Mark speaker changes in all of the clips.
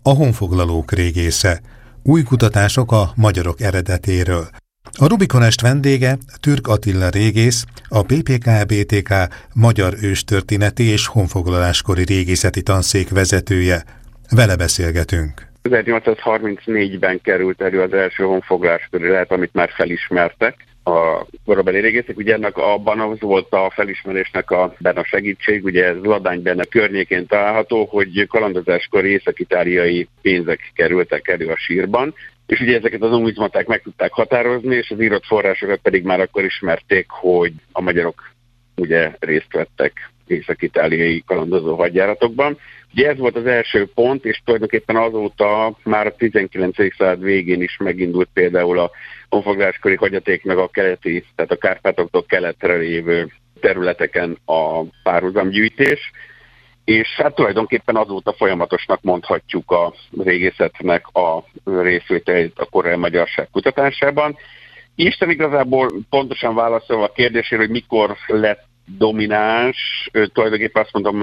Speaker 1: A honfoglalók régésze. Új kutatások a magyarok eredetéről. A Rubikon Est vendége Türk Attila régész, a PPK-BTK Magyar Őstörténeti és Honfoglaláskori Régészeti Tanszék vezetője. Vele beszélgetünk.
Speaker 2: 1834-ben került elő az első honfoglaláskori lelet, amit már felismertek a korabeli régészek. Ugye ennek abban az volt a felismerésnek benne a segítség, ugye ez Ladánybenne környékén található, hogy kalandozáskor észak-itáliai pénzek kerültek elő a sírban, és ugye ezeket az numizmaták meg tudták határozni, és az írott forrásokat pedig már akkor ismerték, hogy a magyarok ugye részt vettek észak-itáliai kalandozó hadjáratokban. Ugye ez volt az első pont, és tulajdonképpen azóta már a 19. század végén is megindult például a honfoglaláskori hagyatéknak a keleti, tehát a Kárpátoktól keletre lévő területeken a párhuzamgyűjtés, és hát tulajdonképpen azóta folyamatosnak mondhatjuk a régészetnek a részvételét a korai magyarság kutatásában. Isten igazából pontosan válaszolva a kérdésére, hogy mikor lett domináns, tulajdonképpen azt mondom,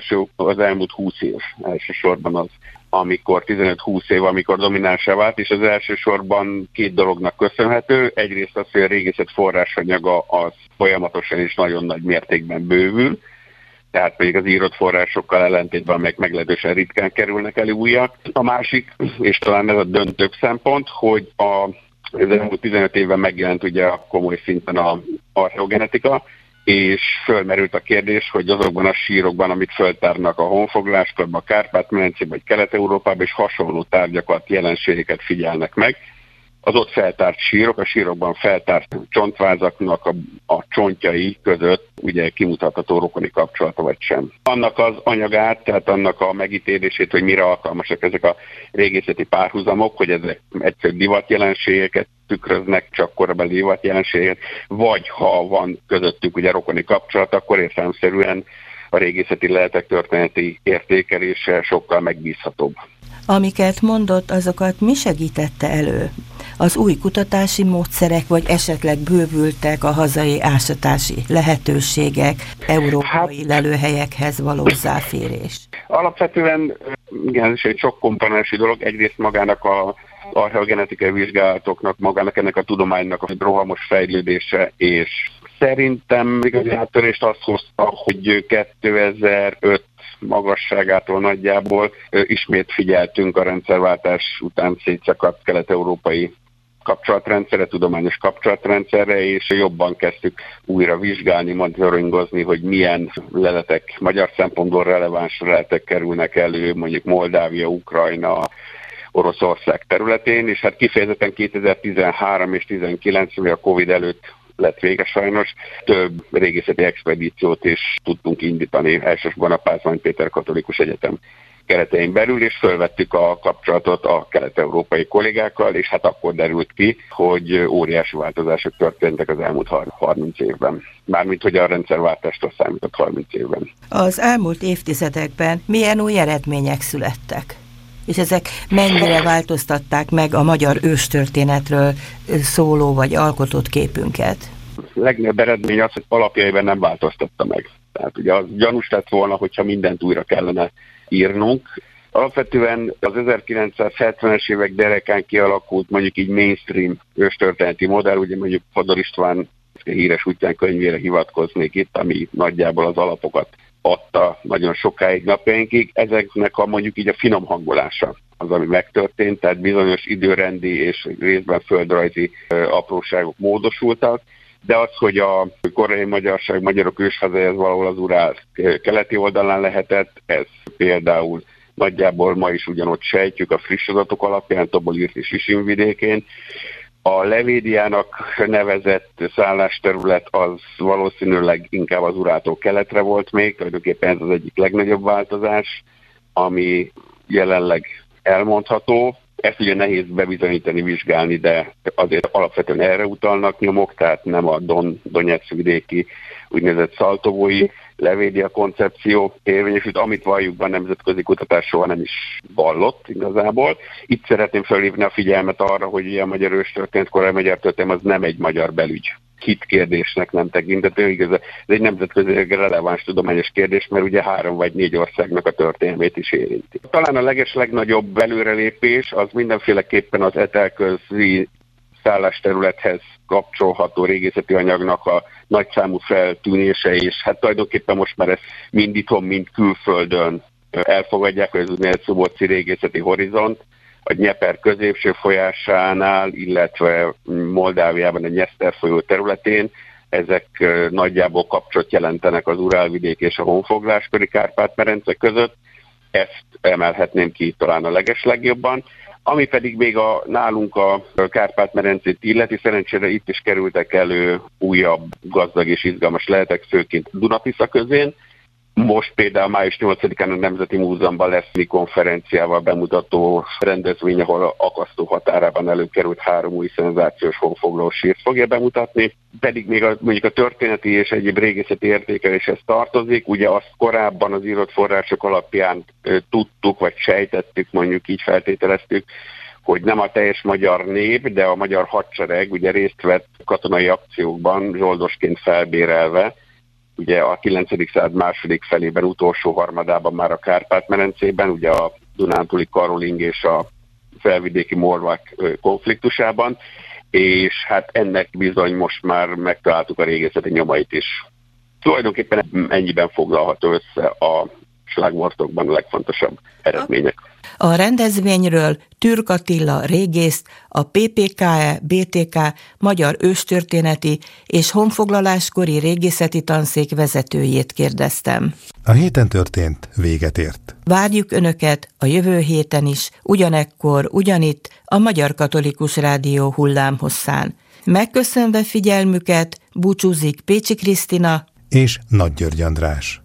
Speaker 2: az elmúlt 20 év elsősorban az, amikor 15-20 év, amikor dominánsá vált, és az elsősorban két dolognak köszönhető. Egyrészt az, hogy a régészet forrásanyaga az folyamatosan és nagyon nagy mértékben bővül, tehát pedig az írott forrásokkal ellentétben meglehetősen ritkán kerülnek elő újak. A másik, és talán ez a döntőbb szempont, hogy az elmúlt 15 évben megjelent ugye a komoly szinten az archeogenetika, és fölmerült a kérdés, hogy azokban a sírokban, amit föltárnak a honfoglaláskorban, a Kárpát-medencében vagy Kelet-Európában, és hasonló tárgyakat, jelenségeket figyelnek meg. Az ott feltárt sírok, a sírokban feltárt csontvázaknak a csontjai között ugye kimutatható rokoni kapcsolata vagy sem. Annak az anyagát, tehát annak a megítélését, hogy mire alkalmasak ezek a régészeti párhuzamok, hogy ezek egyszerű divatjelenségeket tükröznek, csak korabeli divatjelenségeket, vagy ha van közöttük ugye rokoni kapcsolat, akkor értelemszerűen a régészeti leletek történeti értékelése sokkal megbízhatóbb.
Speaker 3: Amiket mondott, azokat mi segítette elő? Az új kutatási módszerek, vagy esetleg bővültek a hazai ásatási lehetőségek, európai lelőhelyekhez való hozzáférés?
Speaker 2: Alapvetően igen, ez egy sok komponensű dolog. Egyrészt magának az archeogenetikai vizsgálatoknak, magának ennek a tudománynak a rohamos fejlődése, és szerintem igazi áttörést azt hozta, hogy 2005 magasságától nagyjából ismét figyeltünk a rendszerváltás után szétszakadt kelet-európai kapcsolatrendszerre, tudományos kapcsolatrendszerre, és jobban kezdtük újra vizsgálni, monitoringozni, hogy milyen leletek, magyar szempontból releváns leletek kerülnek elő, mondjuk Moldávia, Ukrajna, Oroszország területén, és hát kifejezetten 2013 és 2019, ami a Covid előtt lett vége sajnos, több régészeti expedíciót is tudtunk indítani, elsősorban a Pázmány Péter Katolikus Egyetem keretein belül, és fölvettük a kapcsolatot a kelet-európai kollégákkal, és hát akkor derült ki, hogy óriási változások történtek az elmúlt 30 évben. Mármint, hogy a rendszerváltástól számított 30 évben.
Speaker 3: Az elmúlt évtizedekben milyen új eredmények születtek? És ezek mennyire változtatták meg a magyar őstörténetről szóló vagy alkotott képünket?
Speaker 2: A legnagyobb eredmény az, hogy alapjaiban nem változtatta meg. Tehát ugye az gyanús lett volna, hogyha mindent újra kellene írnunk. Alapvetően az 1970-es évek derekán kialakult mondjuk így mainstream őstörténeti modell, ugye mondjuk Fodor István híres útján könyvére hivatkoznék itt, ami nagyjából az alapokat adta nagyon sokáig napjainkig. Ezeknek mondjuk így a finom hangolása az, ami megtörtént, tehát bizonyos időrendi és részben földrajzi apróságok módosultak, de az, hogy a korai magyarság, magyarok őshazája valahol az Urál keleti oldalán lehetett, ez például nagyjából ma is ugyanott sejtjük a friss adatok alapján, Tobolírt és Isin vidékén. A Levédiának nevezett szállásterület az valószínűleg inkább az Uráltól keletre volt még, tulajdonképpen ez az egyik legnagyobb változás, ami jelenleg elmondható. Ezt ugye nehéz bebizonyítani, vizsgálni, de azért alapvetően erre utalnak nyomok, tehát nem a Donetsz vidéki úgynevezett szaltovói levédi a koncepció érvényesült, amit valljuk be, a nemzetközi kutatás soha nem is vallott igazából. Itt szeretném felhívni a figyelmet arra, hogy a magyar őstörténet, korai magyar történelem az nem egy magyar belügy. Hitkérdésnek nem tekintető, igaz, ez egy nemzetközi releváns tudományos kérdés, mert ugye 3 vagy 4 országnak a történelmét is érinti. Talán a legnagyobb előrelépés az mindenféleképpen az etelközi szállásterülethez kapcsolható régészeti anyagnak a nagyszámú feltűnése, és hát tulajdonképpen most már ezt mind itthon, mind külföldön elfogadják, hogy ez úgynevezett Szubóci régészeti horizont, a Dnyeper középső folyásánál, illetve Moldáviában a Nyeszter folyó területén. Ezek nagyjából kapcsot jelentenek az Urálvidék és a honfoglaláskori Kárpát-medence között. Ezt emelhetném ki talán a legeslegjobban. Ami pedig még nálunk a Kárpát-medencét illeti, szerencsére itt is kerültek elő újabb gazdag és izgalmas leletek, főként Dunatisza közén. Most például május 8-án a Nemzeti Múzeumban lesz egy konferenciával bemutató rendezvény, ahol a akasztó határában előkerült 3 új szenzációs honfoglaló sírt fogja bemutatni. Pedig még mondjuk a történeti és egyéb régészeti értékeléshez tartozik. Ugye azt korábban az írott források alapján tudtuk, vagy sejtettük, mondjuk így feltételeztük, hogy nem a teljes magyar nép, de a magyar hadsereg ugye részt vett katonai akciókban, zsoldosként felbérelve, ugye a 9. század második felében, utolsó harmadában már a Kárpát-medencében, ugye a dunántúli karoling és a felvidéki morvák konfliktusában, és hát ennek bizony most már megtaláltuk a régészeti nyomait is. Tulajdonképpen ennyiben foglalható össze a slágvortokban a legfontosabb eredmények.
Speaker 3: A rendezvényről Türk Attila régészt, a PPKE-BTK Magyar Őstörténeti és Honfoglaláskori Régészeti Tanszék vezetőjét kérdeztem.
Speaker 1: A héten történt véget ért.
Speaker 3: Várjuk Önöket a jövő héten is, ugyanekkor, ugyanitt a Magyar Katolikus Rádió hullámhosszán. Megköszönve figyelmüket, búcsúzik Pécsi Krisztina
Speaker 1: és Nagy György András.